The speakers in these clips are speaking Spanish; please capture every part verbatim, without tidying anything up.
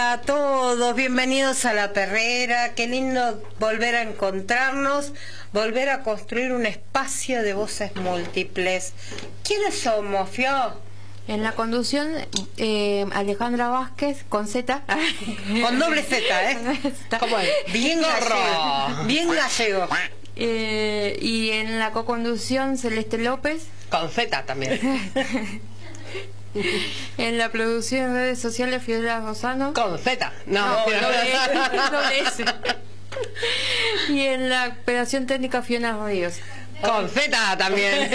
Hola a todos, bienvenidos a La Perrera. Qué lindo volver a encontrarnos, volver a construir un espacio de voces múltiples. ¿Quiénes somos, Fio? En la conducción, eh, Alejandra Vázquez, con Z. Con doble Z, ¿eh? ¿Cómo es? Bien gallego. Bien gallego. Eh, y en la co-conducción, Celeste López. Con Z también. En la producción en redes sociales, Fiorella Rosano. Con Z. No, no, no, doble S. Y en la operación técnica, Fiona Ríos. Con Z también.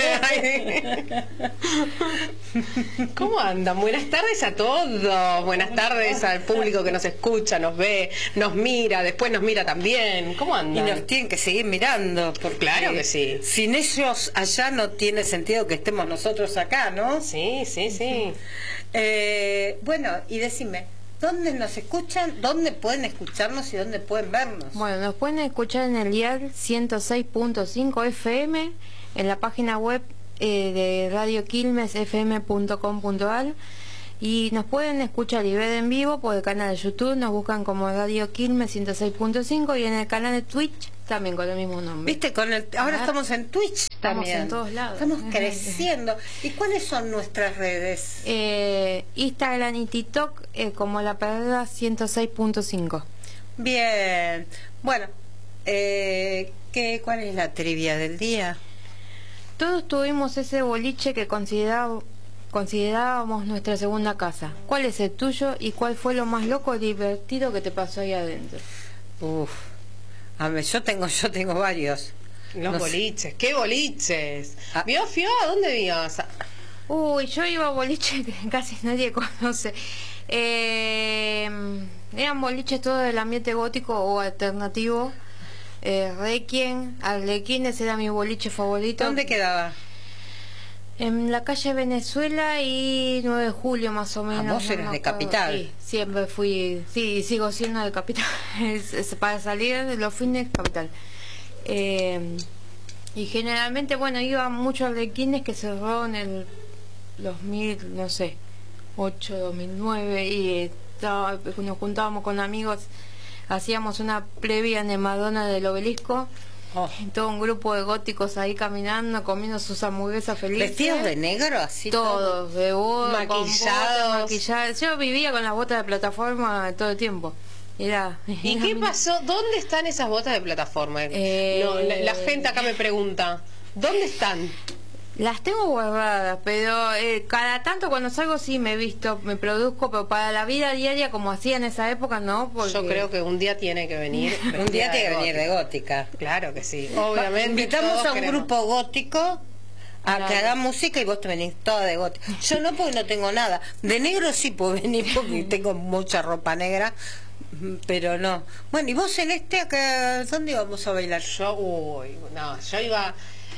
¿Cómo andan? Buenas tardes a todos. Buenas tardes al público que nos escucha, nos ve, nos mira, después nos mira también. ¿Cómo andan? Y nos tienen que seguir mirando, porque claro que sí. Sin ellos allá no tiene sentido que estemos nosotros acá, ¿no? Sí, sí, sí. Eh, bueno, y decime, ¿dónde nos escuchan? ¿Dónde pueden escucharnos y dónde pueden vernos? Bueno, nos pueden escuchar en el dial ciento seis punto cinco F M, en la página web eh, de Radio Quilmes F M punto com punto a r, y nos pueden escuchar y ver en vivo por el canal de YouTube. Nos buscan como Radio Quilmes ciento seis punto cinco, y en el canal de Twitch también con el mismo nombre. ¿Viste? Con el, ahora estamos en Twitch Estamos también. en todos lados. Estamos creciendo. ¿Y cuáles son nuestras redes? Eh, Instagram y TikTok eh, como La Perrera ciento seis punto cinco. Bien. Bueno, eh, ¿qué, ¿cuál es la trivia del día? Todos tuvimos ese boliche que considerábamos, considerábamos nuestra segunda casa. ¿Cuál es el tuyo y cuál fue lo más loco y divertido que te pasó ahí adentro? Uf. A ver, yo tengo, yo tengo varios. Los no boliches, sé. ¿qué boliches? Ah. ¿Vio, Fio? ¿A dónde vías? Uy, yo iba a boliche que casi nadie conoce. Eh, eran boliches todos del ambiente gótico o alternativo. Eh, Requiem, Arlequines era mi boliche favorito. ¿Dónde quedaba? En la calle Venezuela y nueve de julio más o menos. Ah, vos eres no de acuerdo. Capital. Sí, siempre fui, sí, sigo siendo de Capital. es, es para salir de los fines, Capital. Eh, y generalmente, bueno, iba mucho Arlequines, que cerró en el dos mil, no sé, ocho, dos mil nueve, y estaba, nos juntábamos con amigos, hacíamos una previa en el Madonna del Obelisco. Oh. Todo un grupo de góticos ahí caminando, comiendo sus hamburguesas felices. ¿Vestidos de negro así? Todos, todo? de boda, maquillados. maquillados. Yo vivía con las botas de plataforma todo el tiempo. Era, ¿Y era qué mi- pasó? ¿Dónde están esas botas de plataforma? Eh, No, la, la gente acá me pregunta, ¿dónde están? Las tengo guardadas, pero eh, cada tanto cuando salgo sí me he visto, me produzco, pero para la vida diaria como hacía en esa época no, porque Yo creo que un día tiene que venir. Un día tiene que venir de gótica. gótica. Claro que sí. Obviamente. Invitamos todos a un queremos. grupo gótico a Claro. que haga música y vos te venís toda de gótica. Yo no, porque no tengo nada. De negro sí puedo venir porque tengo mucha ropa negra, pero no. Bueno, ¿y vos, Celeste, acá, dónde íbamos a bailar? Yo, uy, no, yo iba.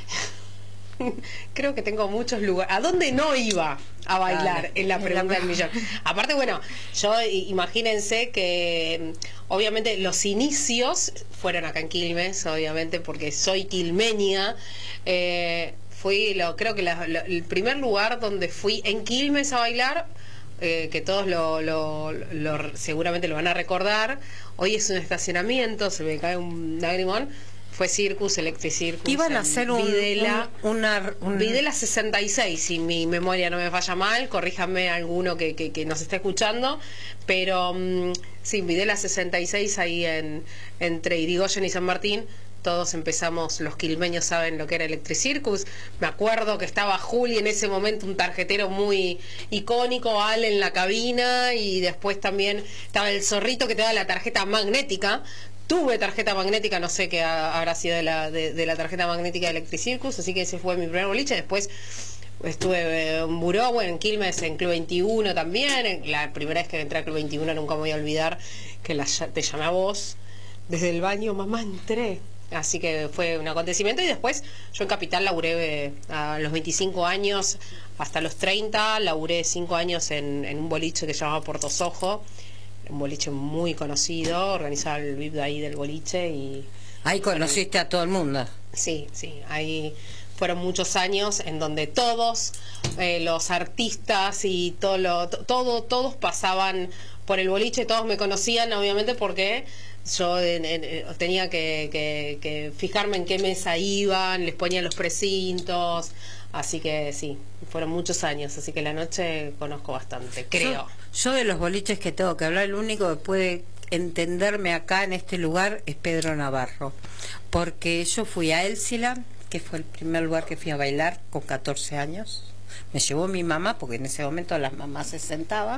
Creo que tengo muchos lugares. ¿A dónde no iba a bailar? Dale. Es la pregunta del millón. Aparte, bueno, yo i- imagínense que mm, obviamente los inicios fueron acá en Quilmes, obviamente, porque soy quilmeña. Eh, fui, lo, creo que la- lo- el primer lugar donde fui en Quilmes a bailar, eh, que todos lo, lo- lo- seguramente lo van a recordar. Hoy es un estacionamiento, se me cae un lagrimón. Fue Circus, Electric Circus. Iban a en hacer un, Videla. un- una... un- Videla sesenta y seis, si mi memoria no me falla mal, corríjame alguno que, que, que nos esté escuchando, pero mm, sí, Videla sesenta y seis, ahí en, entre Irigoyen y San Martín. Todos empezamos, los quilmeños saben lo que era Electric Circus. Me acuerdo que estaba Juli en ese momento, un tarjetero muy icónico, Ale en la cabina, y después también estaba el zorrito que te da la tarjeta magnética. Tuve tarjeta magnética, no sé qué ha- habrá sido de la, de, de la tarjeta magnética de Electric Circus, así que ese fue mi primer boliche. Después estuve eh, en Buró, en Quilmes, en Club veintiuno también. En- La primera vez que entré a Club veintiuno nunca me voy a olvidar que la, ll- te llamé a vos desde el baño, mamá, entré. Así que fue un acontecimiento. Y después yo en Capital laburé eh, a los veinticinco años hasta los treinta, laburé cinco años en, en un boliche que se llamaba Puerto Sojo, un boliche muy conocido, organizaba el V I P de ahí del boliche. Y Ahí conociste a todo el mundo. sí, sí, ahí fueron muchos años en donde todos eh, los artistas y todo lo, to- todo, todos pasaban por el boliche todos me conocían, obviamente, porque yo en, en, tenía que, que, que fijarme en qué mesa iban, les ponía los precintos, así que sí, fueron muchos años, así que la noche conozco bastante, creo. Yo, yo de los boliches que tengo que hablar, el único que puede entenderme acá en este lugar es Pedro Navarro, porque yo fui a Elsiland, que fue el primer lugar que fui a bailar con catorce años. Me llevó mi mamá, porque en ese momento las mamás se sentaban.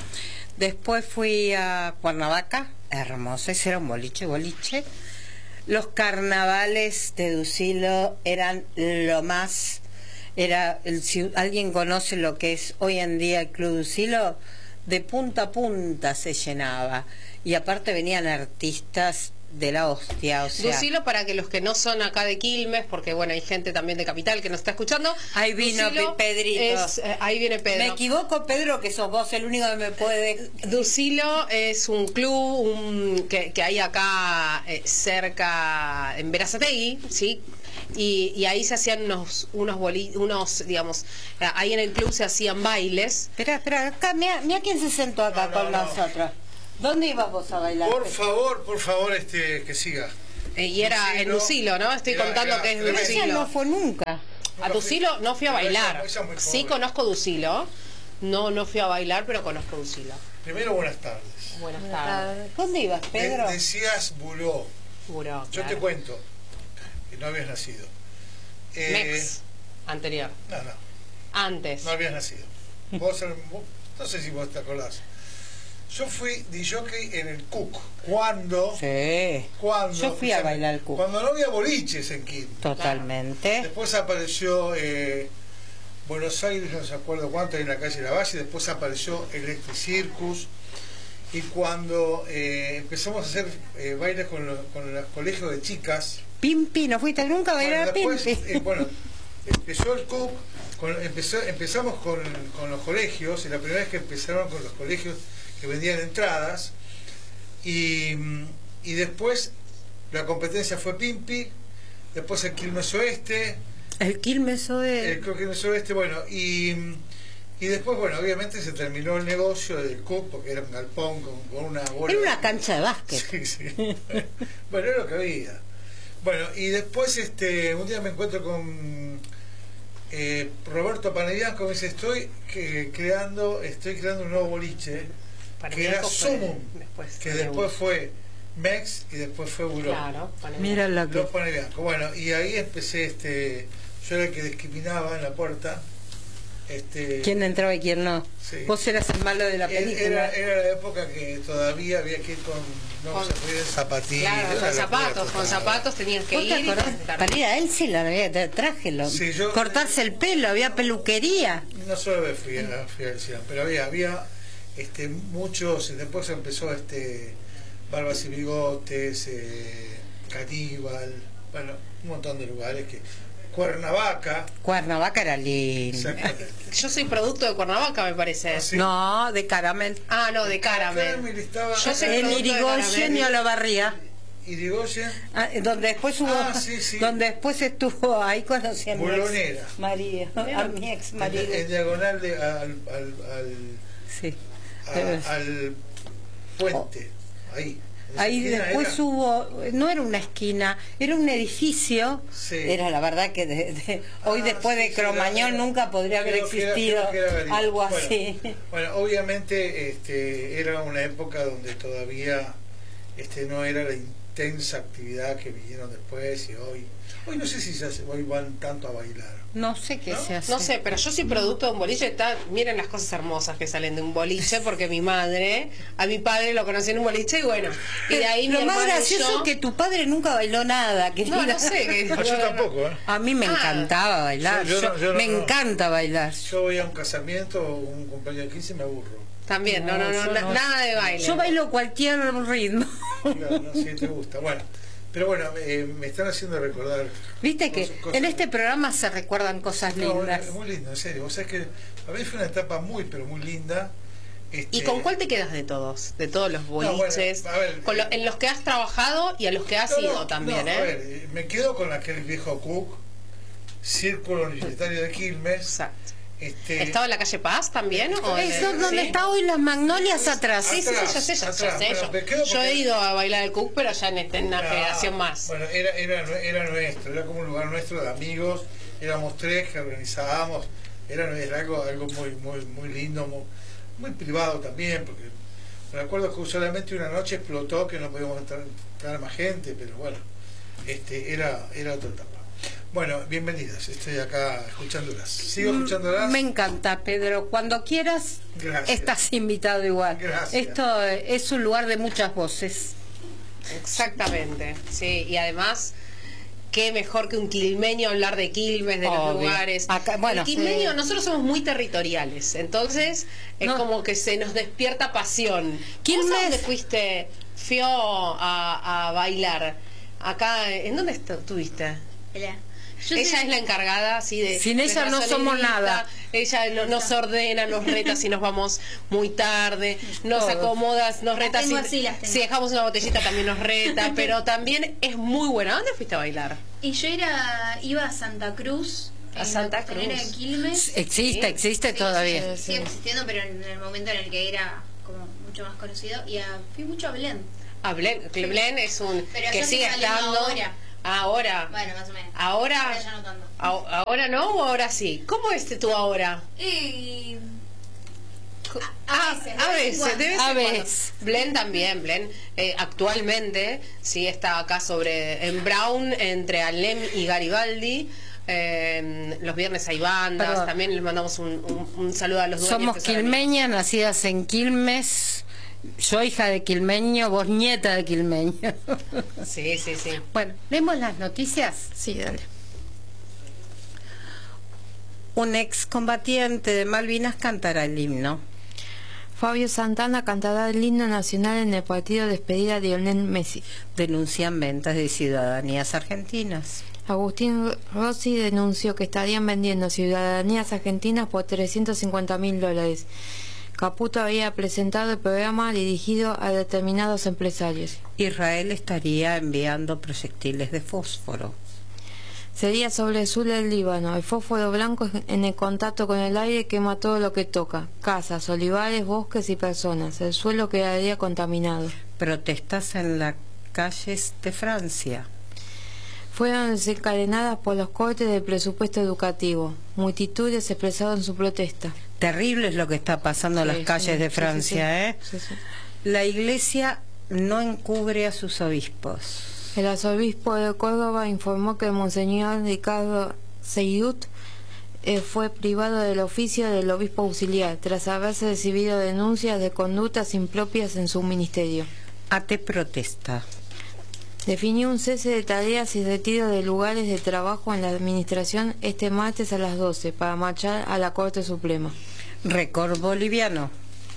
Después fui a Cuernavaca, hermoso, ese era un boliche, boliche. Los carnavales de Ducilo eran lo más... Era el, si alguien conoce lo que es hoy en día el Club Ducilo, de punta a punta se llenaba. Y aparte venían artistas de la hostia, o sea... Ducilo, para que los que no son acá de Quilmes, porque bueno, hay gente también de Capital que nos está escuchando. Ahí vino Ducilo Pedrito. Es, eh, ahí viene Pedro. Me equivoco, Pedro, que sos vos el único que me puede... Ducilo es un club un, que, que hay acá eh, cerca, en Berazategui, ¿sí? Y, y ahí se hacían unos, unos, boli, unos, digamos, ahí en el club se hacían bailes. Espera, espera, acá, mira, mira quién se sentó acá No, no, con no. nosotros. ¿Dónde ibas vos a bailar? Por favor, por favor, este, que siga. Eh, y era Ducilo. en Ducilo, ¿no? Estoy Era- contando era que es tremendo. Ella Ducilo. no fue nunca. A Ducilo no fui a No, esa- bailar. esa es muy Sí joven. conozco Ducilo. No, no fui a bailar, pero conozco Ducilo. Primero, buenas tardes. Buenas Buenas tardes. tardes. ¿Dónde ibas, Pedro? De- decías Buló. Buró, Yo claro. te cuento que no habías nacido. Eh, Mex, anterior. No, no, Antes. no habías nacido. Vos, vos- no sé si vos te acordás. Yo fui disjockey en el Cook. ¿Cuándo? Sí. ¿Cuándo? Yo fui a bailar al Cook. Cuando no había boliches en Quilmes. Totalmente. Después apareció eh, Buenos Aires, no se acuerdo cuánto, en la calle Lavalle. Después apareció Electric Circus. Y cuando eh, empezamos a hacer eh, bailes con, los- con los colegios de chicas, Pimpi, ¿no fuiste nunca a bailar bueno, a después, Pimpi? eh, bueno, empezó el C U C, con- empezó, empezamos con, con los colegios, y la primera vez que empezaron con los colegios que vendían entradas, y, y después la competencia fue Pimpi, después el Quilmes Oeste, El Quilmes de... el Quilmes Oeste, bueno, y, y después, bueno, obviamente se terminó el negocio del C U C, porque era un galpón con, con una bola. Era una cancha de básquet. Sí, sí. Bueno, era lo que había. Bueno, y después este un día me encuentro con eh, Roberto Panebianco, me dice, estoy que, creando estoy creando un nuevo boliche, que era Panebianco fue Sumum, después, que de después Buró. fue Mex y después fue Buró. Claro. Panebianco. Mira lo que... Los Panebianco. Bueno, y ahí empecé, este yo era el que discriminaba en la puerta. Este, ¿Quién entraba y quién no? Sí. Vos eras el malo de la película. Era, era la época que todavía había que ir con, no Con- se podía ir en zapatillas. Claro, era con la zapatos, locura con total. zapatos tenías que ¿Vos te ir y acordás? presentar. Para ir a Elsiland había de traje, lo- Sí, yo- cortarse el pelo, había peluquería. No solo fui a, fui a Elsiland, pero había, había este, muchos, después empezó este Barbas y Bigotes, eh, Caníbal, bueno, un montón de lugares que. Cuernavaca, Cuernavaca era lindo. exactamente. Yo soy producto de Cuernavaca, me parece. Ah, sí. No, de caramel. Ah, no, de Caramel. Caramel estaba- Yo soy En producto de Irigoyen Caramel. y Olavarría. Irigoyen, Ah, donde después hubo, Ah, sí, sí. donde después estuvo, ahí conocí a mi Bolonera. ex marido, a mi ex en, marido. en diagonal de, al, al, al, Sí. a- al puente, ahí. en esa Ahí esquina después era. hubo, no era una esquina, era un edificio. Sí. Era la verdad que de- de- hoy Ah, después sí, de sí, Cromañón era- nunca podría haber creo que era- existido creo que era Garibaldi. algo Bueno, así. Bueno, obviamente este, era una época donde todavía este, no era la intensa actividad que vinieron después y hoy. Hoy no sé si se hace- hoy van tanto a bailar. No sé qué ¿No? se hace. No sé, pero yo soy producto de un boliche. Está, miren las cosas hermosas que salen de un boliche, porque mi madre, a mi padre lo conocí en un boliche y bueno, y de ahí mi Lo más hermano y gracioso yo- es que tu padre nunca bailó nada. querida. No, no sé. que- Ah, yo tampoco, ¿eh? A mí me Ah. encantaba bailar. Yo- yo Yo- no- yo no- me no. encanta bailar. Yo voy a un casamiento o un cumpleaños de quince y me aburro. También, no, no, no, yo na- no. nada de baile. Yo bailo cualquier ritmo. Claro, no sé si te gusta. Bueno, pero bueno, eh, me están haciendo recordar. Viste que cosas- cosas- en este programa se recuerdan cosas No, lindas. es muy lindo, en serio. O sea que a mí fue una etapa muy, pero muy linda. Este, ¿Y con cuál te quedas de todos? De todos los bueno, boliches, a ver, con lo- eh, en los que has trabajado y a los que has no, no, ido también, no, ¿eh? A ver, eh, me quedo con aquel viejo Cook, Círculo Universitario de Quilmes, Exacto. Este, ¿Estaba en la calle Paz también? ¿o en Eso el- es donde sí? está hoy las magnolias atrás. Sí, sí, sí, Atrás, yo sé, yo, atrás, yo sé, pero yo. me quedo Yo he porque- ido a bailar el Cook, pero ya en, este, en una Ah, generación más. Bueno, era, era, era nuestro, era como un lugar nuestro de amigos, éramos tres que organizábamos, era, era algo, algo muy, muy, muy lindo, muy, muy privado también, porque me acuerdo que solamente una noche explotó que no podíamos entrar, entrar más gente, pero bueno, este, era, era otra etapa. Bueno, bienvenidas, estoy acá escuchándolas. ¿Sigo escuchándolas? Me encanta, Pedro. Cuando quieras, Gracias. estás invitado igual. Gracias. Esto es un lugar de muchas voces. Exactamente, sí, y además, qué mejor que un quilmeño hablar de Quilmes, de los Obvio. lugares. Acá- bueno, el quilmeño, sí. nosotros somos muy territoriales, entonces es No. como que se nos despierta pasión. Quilmes- ¿Vos a dónde fuiste, Fio, a, a bailar? Acá, ¿en dónde estu- estuviste? Hola. Yo Ella soy- es la encargada, sí, de Sin de ella la no somos solenista. nada. Ella no- nos ordena, nos reta si nos vamos muy tarde, nos Todo. acomoda, nos Las reta tengo si, así, las tengo. si dejamos una botellita también nos reta, pero también es muy buena. ¿A dónde fuiste a bailar? Y yo era, iba a Santa Cruz. A en Santa la costanera Cruz. de Quilmes. Existe, Sí. existe Sí, todavía. sí, sigue existiendo, pero en el momento en el que era como mucho más conocido. Y a- fui mucho a Belén. A Blen, Blen es un Pero que yo sigue estoy saliendo estando. ahora. Ahora. Bueno, más o menos. Ahora. Ahora ya no tanto. a- ahora no o ahora sí. ¿Cómo es tú ahora? Y... Ah, veces, a de vez en veces, cuando. de vez A en cuando. veces. Blen también, Blen eh, actualmente sí está acá sobre en Brown entre Alem y Garibaldi. Eh, los viernes hay bandas, Perdón. también les mandamos un, un- un saludo a los dueños. Somos que son quilmeñas, nacidas en Quilmes. Yo hija de quilmeño, vos nieta de quilmeño. amigos. Sí, sí, sí. Bueno, ¿vemos las noticias? Sí, dale. Un excombatiente de Malvinas cantará el himno. Fabio Santana cantará el himno nacional en el partido de despedida de Lionel Messi. Denuncian ventas de ciudadanías argentinas. Agustín Rossi denunció que estarían vendiendo ciudadanías argentinas por trescientos cincuenta mil dólares. Caputo había presentado el programa dirigido a determinados empresarios. Israel estaría enviando proyectiles de fósforo. Sería sobre el sur del Líbano. El fósforo blanco en el contacto con el aire quema todo lo que toca. Casas, olivares, bosques y personas. El suelo quedaría contaminado. Protestas en las calles de Francia. Fueron desencadenadas por los cortes del presupuesto educativo. Multitudes expresaron su protesta. Terrible es lo que está pasando en Sí, las calles sí, de sí, Francia, sí, ¿eh? sí, sí. La iglesia no encubre a sus obispos. El arzobispo de Córdoba informó que el monseñor Ricardo Seyut eh, fue privado del oficio del obispo auxiliar tras haberse recibido denuncias de conductas impropias en su ministerio. A T protesta. Definió un cese de tareas y retiro de lugares de trabajo en la administración este martes a las doce para marchar a la Corte Suprema. Récord boliviano.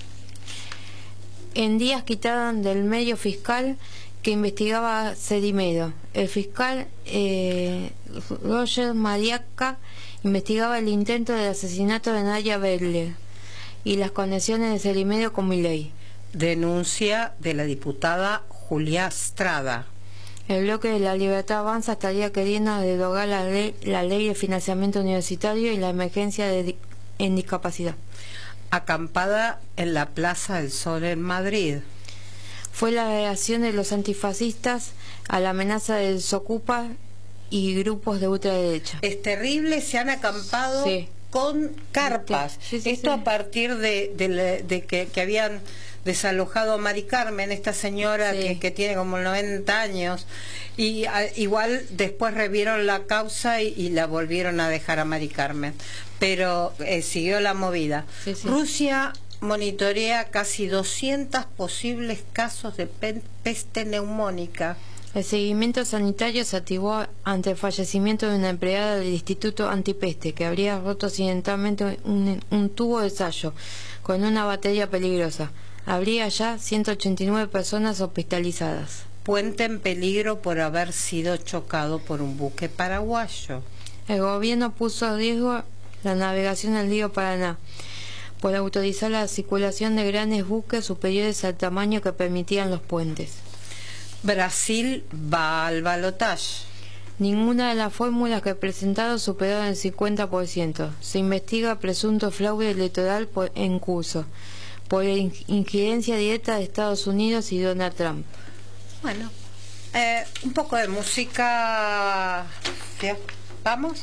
En días quitaron del medio fiscal que investigaba a Sedimero. El fiscal eh, Roger Mariaca investigaba el intento del asesinato de Naya Berler y las conexiones de Sedimero con Milei. Denuncia de la diputada Julia Estrada. El bloque de la Libertad Avanza estaría queriendo derogar la ley, la ley de financiamiento universitario y la emergencia de, di- en discapacidad. Acampada en la Plaza del Sol en Madrid. Fue la reacción de los antifascistas a la amenaza del Socupa y grupos de ultraderecha. Es terrible, se han acampado Sí. con carpas. Sí, sí, Esto sí. a partir de, de la- de que, que habían desalojado a Mari Carmen, esta señora Sí. que, que tiene como noventa años, y a- igual después revieron la causa y, y la volvieron a dejar a Mari Carmen, pero eh, siguió la movida. Sí, sí. Rusia monitorea casi doscientos posibles casos de pe- peste neumónica. El seguimiento sanitario se activó ante el fallecimiento de una empleada del Instituto Antipeste que habría roto accidentalmente un, un tubo de ensayo con una batería peligrosa. Habría ya ciento ochenta y nueve personas hospitalizadas. Puente en peligro por haber sido chocado por un buque paraguayo. El gobierno puso a riesgo la navegación del río Paraná por autorizar la circulación de grandes buques superiores al tamaño que permitían los puentes. Brasil va al balotaje. Ninguna de las fórmulas que presentaron superaron el cincuenta por ciento. Se investiga presunto fraude electoral por, en curso por injerencia directa de Estados Unidos y Donald Trump. Bueno, eh, un poco de música. ¿Vamos?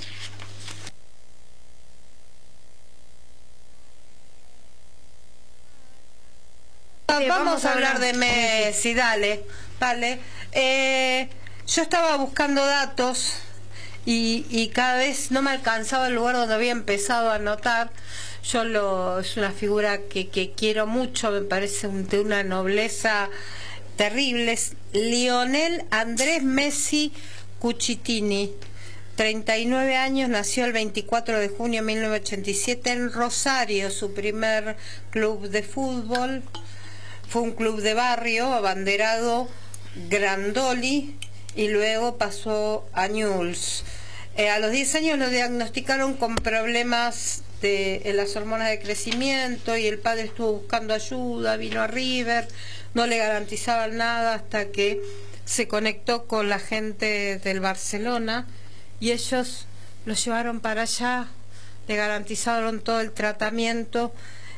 Vamos, vamos a hablar de Messi, dale, vale. Eh, yo estaba buscando datos y, y cada vez no me alcanzaba el lugar donde había empezado a anotar. Yo lo, es una figura que, que quiero mucho, me parece un, de una nobleza terrible. Es Lionel Andrés Messi Cucitini, treinta y nueve años, nació el veinticuatro de junio de mil novecientos ochenta y siete en Rosario, su primer club de fútbol. Fue un club de barrio, abanderado Grandoli, y luego pasó a Newell's. Eh, a los diez años lo diagnosticaron con problemas de, en las hormonas de crecimiento y el padre estuvo buscando ayuda, vino a River, no le garantizaban nada hasta que se conectó con la gente del Barcelona y ellos lo llevaron para allá, le garantizaron todo el tratamiento.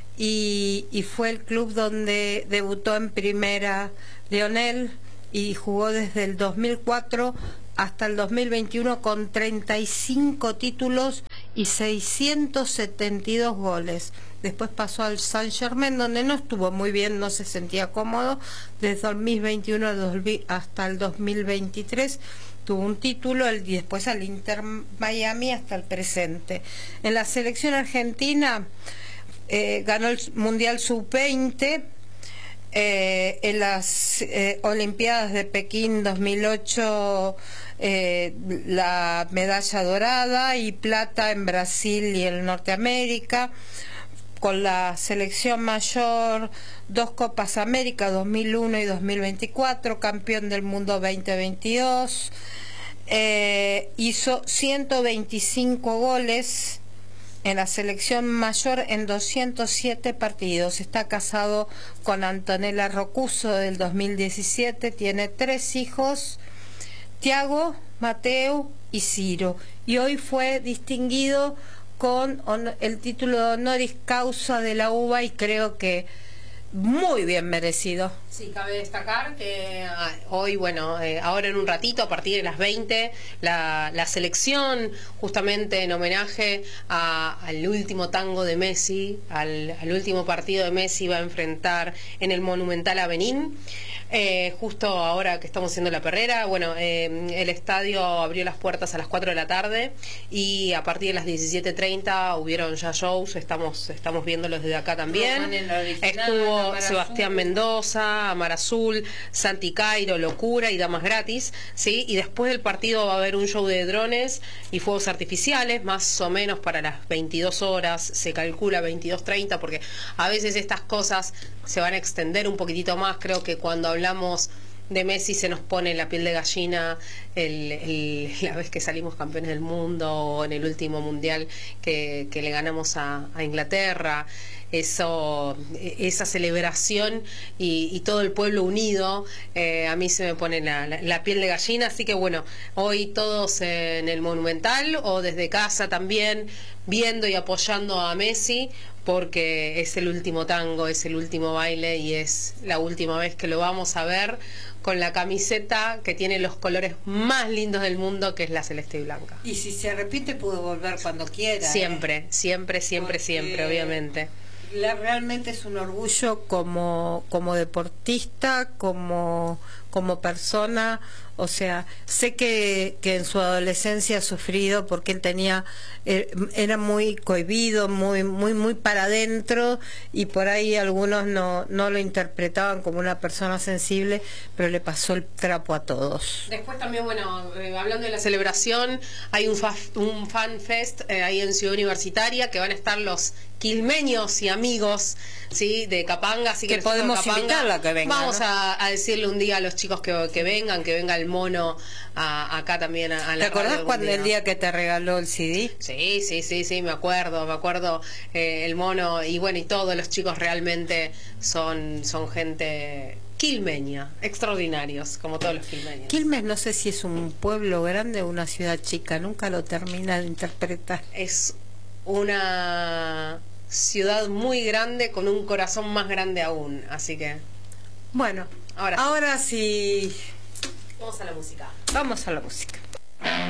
Y, y fue el club donde debutó en primera Lionel y jugó desde el dos mil cuatro hasta el dos mil veintiuno con treinta y cinco títulos y seiscientos setenta y dos goles. Después pasó al Saint-Germain, donde no estuvo muy bien, no se sentía cómodo. Desde dos mil veintiuno hasta el dos mil veintitrés tuvo un título, el, y después al Inter Miami hasta el presente. En la selección argentina Eh, ganó el Mundial sub veinte, eh, en las eh, Olimpiadas de Pekín dos mil ocho eh, la medalla dorada y plata en Brasil y en Norteamérica. Con la selección mayor, dos Copas América dos mil uno y dos mil veinticuatro, campeón del mundo veinte veintidós, eh, hizo ciento veinticinco goles en la selección mayor en doscientos siete partidos. Está casado con Antonella Rocuso del dos mil diecisiete, tiene tres hijos, Tiago, Mateo y Ciro, y hoy fue distinguido con el título de honoris causa de la U B A y creo que muy bien merecido. Sí, cabe destacar que hoy, bueno, eh, ahora en un ratito, a partir de las veinte, la, la selección, justamente en homenaje a, al último tango de Messi, al, al último partido de Messi, va a enfrentar en el Monumental a Benín. Eh, justo ahora que estamos haciendo la perrera, bueno, eh, el estadio abrió las puertas a las cuatro de la tarde y a partir de las diecisiete treinta hubieron ya shows, estamos estamos viéndolos desde acá también. Estuvo Sebastián Mendoza, Amar Azul, Santi Cairo, Locura y Damas Gratis, ¿sí? Y después del partido va a haber un show de drones y fuegos artificiales, más o menos para las veintidós horas, se calcula veintidós treinta, porque a veces estas cosas se van a extender un poquitito más. Creo que cuando hablamos de Messi se nos pone la piel de gallina el, el, la vez que salimos campeones del mundo o en el último mundial que, que le ganamos a, a Inglaterra. Eso, esa celebración y, y todo el pueblo unido, eh, a mí se me pone la, la, la piel de gallina. Así que bueno, hoy todos en el Monumental o desde casa también viendo y apoyando a Messi, porque es el último tango, es el último baile y es la última vez que lo vamos a ver con la camiseta que tiene los colores más lindos del mundo, que es la celeste y blanca. Y si se arrepiente puede volver cuando quiera. Siempre, ¿eh? siempre, siempre, Porque... siempre, obviamente. La, realmente es un orgullo como, como deportista, como, como persona. O sea, sé que, que en su adolescencia ha sufrido porque él tenía, eh, era muy cohibido, muy, muy, muy para adentro, y por ahí algunos no, no lo interpretaban como una persona sensible, pero le pasó el trapo a todos. Después también, bueno, eh, hablando de la celebración, hay un, fa un fan fest eh, ahí en Ciudad Universitaria, que van a estar los quilmeños y amigos, ¿sí?, de Capanga, así que, que podemos Capanga, invitarla a que venga. Vamos, ¿no?, a, a decirle un día a los chicos que, que vengan, que venga el mono a, acá también a, a la ¿Te acordás cuando día. el día que te regaló el C D? Sí, sí, sí, sí, me acuerdo, me acuerdo, eh, el mono, y bueno, y todos los chicos realmente son, son gente Quilmeña, extraordinarios, como todos los quilmeños. Quilmes no sé si es un pueblo grande o una ciudad chica, nunca lo termina de interpretar. Es una ciudad muy grande con un corazón más grande aún, así que... Bueno, Ahora sí. ahora sí, Vamos a la música. vamos a la música.